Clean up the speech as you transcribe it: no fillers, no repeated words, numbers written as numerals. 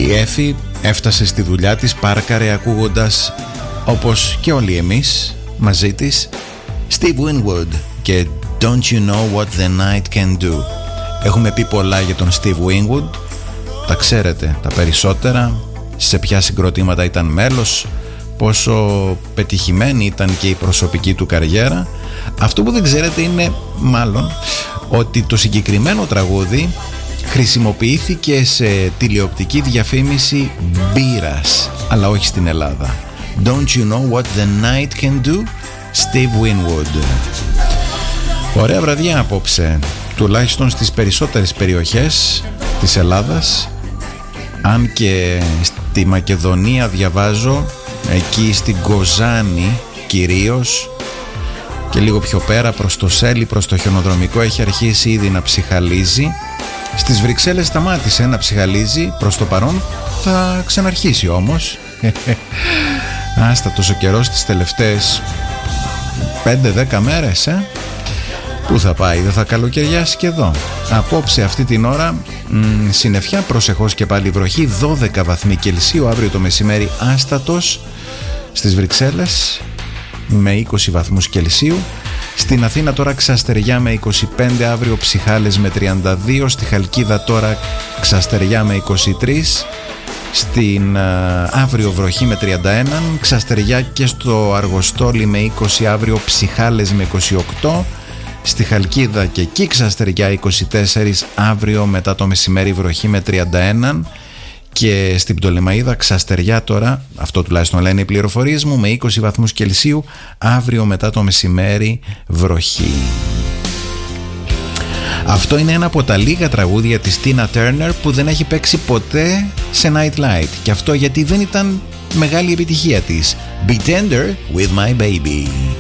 Η Έφη έφτασε στη δουλειά της, πάρκαρε ακούγοντας, όπως και όλοι εμείς μαζί της, Steve Winwood και Don't You Know What The Night Can Do. Έχουμε πει πολλά για τον Steve Winwood, τα ξέρετε τα περισσότερα, σε ποια συγκροτήματα ήταν μέλος, πόσο πετυχημένη ήταν και η προσωπική του καριέρα. Αυτό που δεν ξέρετε είναι μάλλον ότι το συγκεκριμένο τραγούδι χρησιμοποιήθηκε σε τηλεοπτική διαφήμιση μπύρας, αλλά όχι στην Ελλάδα. Don't You Know What The Night Can Do, Steve Winwood. Ωραία βραδιά απόψε, τουλάχιστον στις περισσότερες περιοχές της Ελλάδας. Αν και στη Μακεδονία διαβάζω, εκεί στην Κοζάνη κυρίως, και λίγο πιο πέρα προς το Σέλι, προς το χιονοδρομικό, έχει αρχίσει ήδη να ψιχαλίζει. Στις Βρυξέλλες σταμάτησε να ψιχαλίζει προς το παρόν, θα ξαναρχίσει όμως. Άστα, τόσο καιρό στις τελευταίες 5-10 μέρες, Πού θα πάει, δεν θα καλοκαιριάσει και εδώ. Απόψε αυτή την ώρα συννεφιά, προσεχώς και πάλι βροχή, 12 βαθμοί Κελσίου, αύριο το μεσημέρι άστατος στις Βρυξέλλες με 20 βαθμούς Κελσίου. Στην Αθήνα τώρα ξαστεριά με 25, αύριο ψιχάλες με 32, στη Χαλκίδα τώρα ξαστεριά με 23, στην αύριο βροχή με 31, ξαστεριά και στο Αργοστόλι με 20, αύριο ψιχάλες με 28, στη Χαλκίδα και εκεί ξαστεριά 24, αύριο μετά το μεσημέρι βροχή με 31, και στην Πτολεμαΐδα ξαστεριά τώρα, αυτό τουλάχιστον λένε οι πληροφορίες μου, με 20 βαθμούς Κελσίου, αύριο μετά το μεσημέρι βροχή. Αυτό είναι ένα από τα λίγα τραγούδια της Tina Turner που δεν έχει παίξει ποτέ σε Night Light, και αυτό γιατί δεν ήταν μεγάλη επιτυχία της. Be Tender With My Baby.